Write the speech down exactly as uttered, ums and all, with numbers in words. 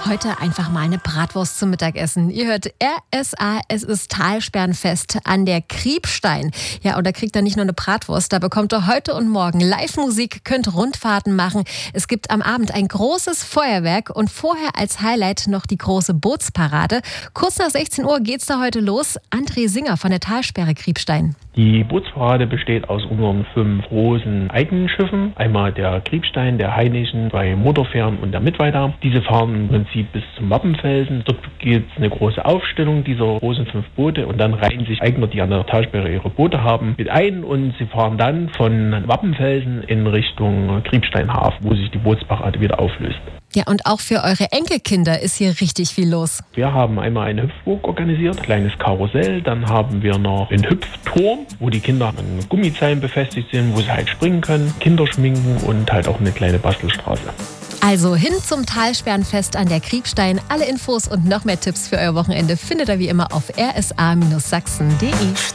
Heute einfach mal eine Bratwurst zum Mittagessen. Ihr hört R S A, es ist Talsperrenfest an der Kriebstein. Ja, und da kriegt ihr nicht nur eine Bratwurst, da bekommt ihr heute und morgen Live-Musik, könnt Rundfahrten machen. Es gibt am Abend ein großes Feuerwerk und vorher als Highlight noch die große Bootsparade. Kurz nach sechzehn Uhr geht's da heute los. André Singer von der Talsperre Kriebstein. Die Bootsparade besteht aus unseren fünf großen eigenen Schiffen. Einmal der Kriebstein, der Hainischen, zwei Motorfähren und der Mittweiter. Diese fahren im Prinzip bis zum Wappenfelsen. Dort gibt es eine große Aufstellung dieser großen fünf Boote und dann reihen sich Eigner, die an der Talsperre ihre Boote haben, mit ein und sie fahren dann von Wappenfelsen in Richtung Kriebsteinhafen, wo sich die Bootsparade wieder auflöst. Ja, und auch für eure Enkelkinder ist hier richtig viel los. Wir haben einmal eine Hüpfburg organisiert, ein kleines Karussell. Dann haben wir noch einen Hüpfturm, wo die Kinder an Gummizeilen befestigt sind, wo sie halt springen können, Kinder schminken und halt auch eine kleine Bastelstraße. Also hin zum Talsperrenfest an der Kriebstein. Alle Infos und noch mehr Tipps für euer Wochenende findet ihr wie immer auf r s a Bindestrich sachsen punkt d e.